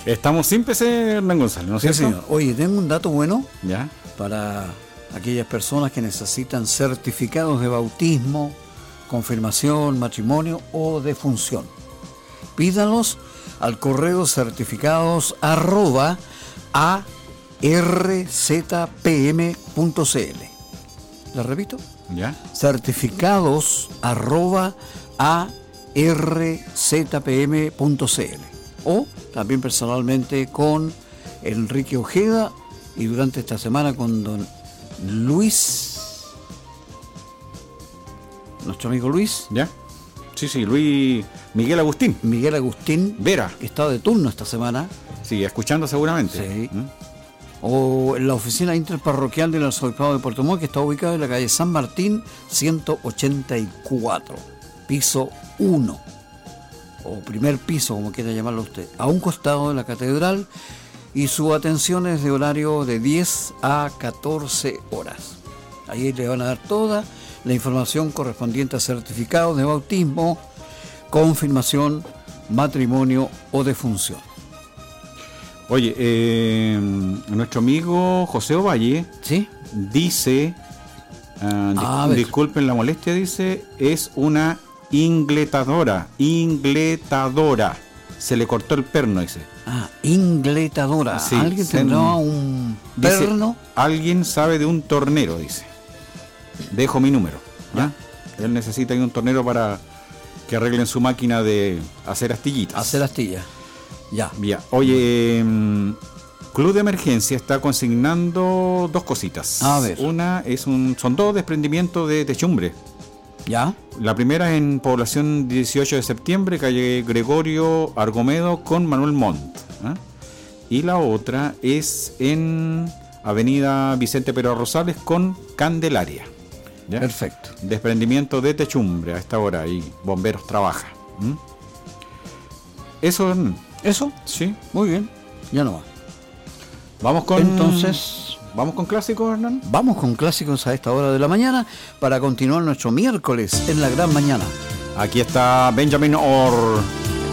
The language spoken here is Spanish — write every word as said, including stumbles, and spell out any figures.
Estamos sin P C, Hernán González, ¿no es Sí, cierto? señor. Oye, tengo un dato bueno ¿Ya? para aquellas personas que necesitan certificados de bautismo, confirmación, matrimonio o defunción. Pídalos al correo certificados arroba a r z p m punto c l. ¿La repito? ¿Ya? Certificados arroba a r z p m punto c l. O también personalmente con Enrique Ojeda y durante esta semana con don Luis, nuestro amigo Luis. ¿Ya? Sí, sí, Luis Miguel Agustín Miguel Agustín Vera. que está de turno esta semana. Sí, escuchando seguramente. Sí. ¿Mm? O en la oficina interparroquial del Arzobispado de Puerto Montt, que está ubicada en la calle San Martín ciento ochenta y cuatro, piso uno, o primer piso, como quiera llamarlo usted, a un costado de la catedral, y su atención es de horario de diez a catorce horas. Ahí le van a dar toda la información correspondiente a certificados de bautismo, confirmación, matrimonio o defunción. Oye, eh, nuestro amigo José Ovalle ¿Sí? dice, uh, dis- A ver. disculpen la molestia, dice, es una ingletadora, ingletadora. Se le cortó el perno, dice. Ah, ingletadora. Sí, ¿Alguien se- tendrá un Dice, perno? alguien sabe de un tornero, dice. Dejo mi número. ¿Ya? Él necesita un tornero para que arreglen su máquina de hacer astillitas. Hacer astilla. Ya. Ya. Oye, mm, Club de Emergencia está consignando dos cositas. A ver. Una es un, son dos desprendimientos de techumbre. ¿Ya? La primera en población dieciocho de septiembre, calle Gregorio Argomedo con Manuel Montt. ¿Ah? Y la otra es en avenida Vicente Pero Rosales con Candelaria. ¿Ya? Perfecto. Desprendimiento de techumbre a esta hora y bomberos trabajan. ¿Mm? Eso, Hernán. ¿Eso? Sí. Muy bien. Ya no va. Vamos con. Entonces, Vamos con clásicos, Hernán. vamos con clásicos a esta hora de la mañana para continuar nuestro miércoles en la gran mañana. Aquí está Benjamin Orr.